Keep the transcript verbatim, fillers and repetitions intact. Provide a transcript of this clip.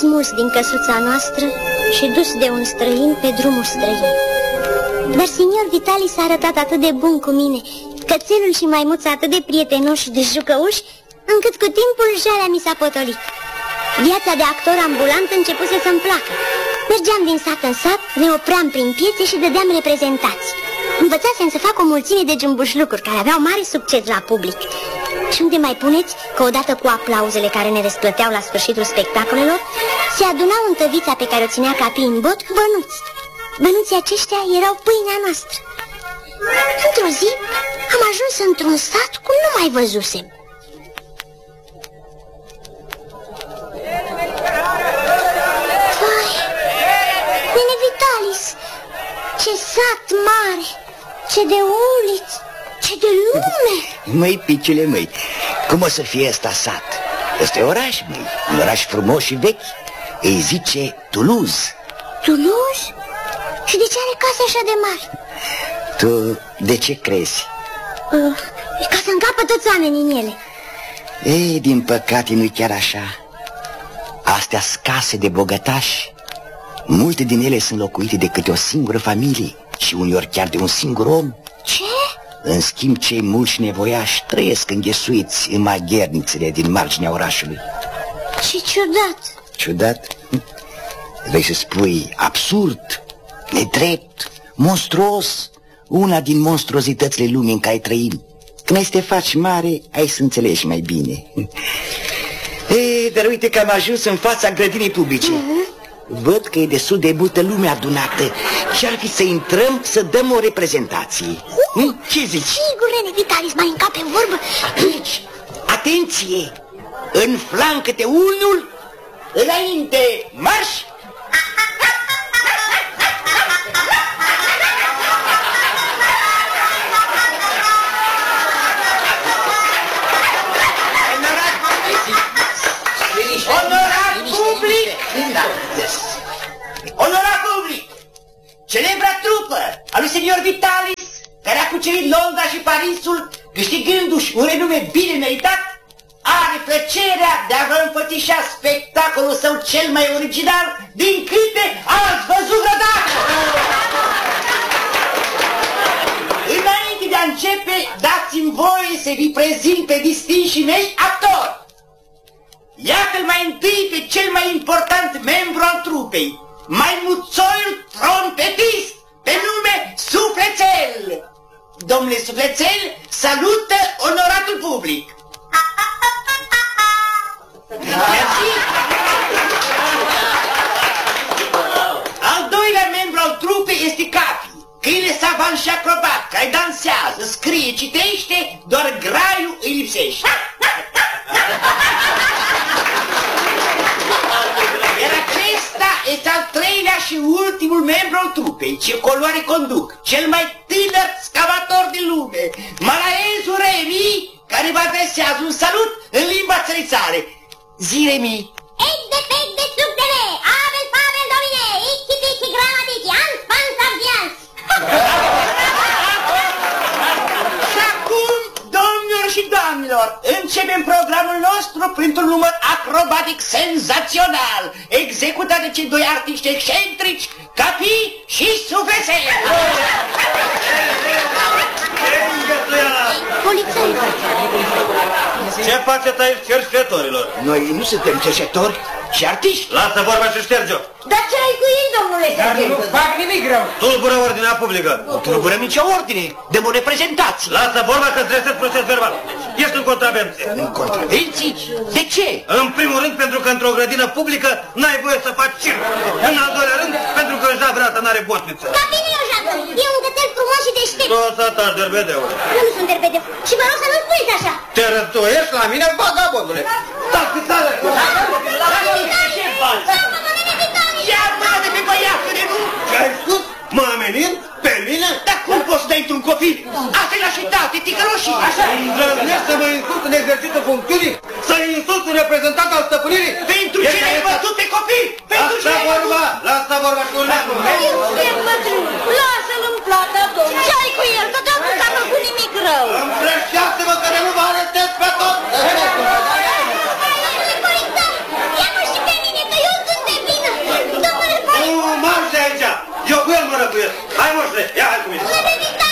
smuls din căsuța noastră și dus de un străin pe drumul străin. Dar signor Vitalis s-a arătat atât de bun cu mine, cățelul și maimuța atât de prietenoși și de jucăuși, încât cu timpul jalea mi s-a potolit. Viața de actor ambulant începuse să-mi placă. Mergeam din sat în sat, ne opream prin piețe și dădeam reprezentații. Învățasem să fac o mulțime de jumbușlucuri care aveau mare succes la public. Și unde mai puneți că odată cu aplauzele care ne răsplăteau la sfârșitul spectacolelor, se adunau în tăvița pe care o ținea Capi în bot bănuți. Bănuții aceștia erau pâinea noastră. Într-o zi am ajuns într-un sat cum nu mai văzusem. Vai, Nene Vitalis, ce sat mare, ce de uliți, ce de lume! Măi, piciule, măi, cum o să fie ăsta sat? Ăsta e oraș, măi, un oraș frumos și vechi. Îi zice Toulouse. Toulouse? Și de ce are case așa de mari? Tu de ce crezi? Uh, ca să încapă toți oamenii în ele. Ei, din păcate nu-i chiar așa. Astea-s case de bogătași. Multe din ele sunt locuite de câte o singură familie și uneori chiar de un singur om. Ce? În schimb, cei mulți nevoiași trăiesc înghesuiți în maghernițele din marginea orașului. Ce ciudat! Ciudat? Vrei să spui absurd, nedrept, monstruos? Una din monstruozitățile lumii în care trăim. Când ai să te faci mare, ai să înțelegi mai bine. Ei, dar uite că am ajuns în fața grădinii publice. uh-huh. Văd că e destul de multă lume adunată. Ce-ar fi să intrăm să dăm o reprezentație? uh, Ce zici? Sigur, Nene Vitalis, mai încape în vorbă. Atunci, atenție! În flanc câte unul, înainte, marș! Onorat public! Onorat public! Celebra trupă a lui Senior Vitalis, care a cucerit Londra și Parisul, câștigându-și un renume bine meritat, are plăcerea de a vă înfățișa spectacolul său cel mai original din câte ați văzut vreodată! Înainte de a începe, dați-mi voie să vi prezint pe distinșii mei actori. Iată-l mai întâi pe cel mai important membru al trupei, maimuțoiul trompetist, pe nume Suflețel. Domnule Suflețel, salută onoratul public. Mersi. Al doilea membru al trupei este Capi, câine savant și acrobat, care dansează, scrie, citește, doar graiul îi lipsește. Iar acesta este al treilea și ultimul membru al trupei, ce coloare conduc, cel mai tânăr scavator din lume, Malaezu Remi, care vă adresează un salut în limba țărițare. Zi, Remi. Egde, pegde, subdele, abel, fabel, domine, ici, pici, gramatici, ans, pans, ardians. Și acum, domnilor și doamnelor, începem programul nostru printr-un număr acrobatic senzațional, executat de cei doi artiști excentrici, Capi și Suflețel. Ce faceți aici, cercetătorilor? Noi nu suntem cercetători, ci artiști. Lasă vorba și șterge-o. Dar ce ai cu ei, domnule? Dar nu fac nimic rău. Tulbură ordinea publică. Nu tulburăm nicio ordine, dăm o reprezentație. Lasă vorba că stresez proces verbal. Ești în contravenție. În contravenții? De ce? În primul rând pentru că într-o grădină publică n-ai voie să faci circ. În al doilea rând pentru că jabrata n-are botniță. Dar bine e o jabră, e un cățel frumos și deștept. Nu o să taci, derbedeule. Eu nu sunt derbedeu și vă rog să nu spuneți așa. Te rătuiești la mine, vagabondule. Stați pe țară. Ce faci? Ia mână pe băiatul de nu! Ce ai spus? Mă amenin? Pe mine? Dar cum poți să dai într-un copil? Asta e lașitate, ticăloșii! Așa? Îndrăznești să mă insult în exercițiul funcțiunii? Să insult un reprezentant al stăpânirii? Pentru ce l-ai bătut pe copil? Pentru ce Lasă vorba! Lasă vorba și urmează! Lasă-l în plata, domnule. Ce ai cu el? Că doamnă s-a făcut nimic rău. Împrăștească-mă că nu vă arătez pe tot! Ia-mă și pe mine, că eu sunt răcuiesc. Hai, moșule, ia hai cu mine.